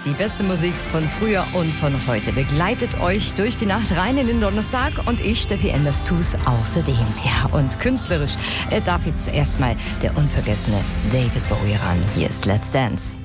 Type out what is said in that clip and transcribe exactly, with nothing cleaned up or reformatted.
Die beste Musik von früher und von heute begleitet euch durch die Nacht rein in den Donnerstag und ich, Steffi Enders, tu's außerdem. Ja, und künstlerisch äh, darf jetzt erstmal der unvergessene David Bowie ran. Hier ist Let's Dance.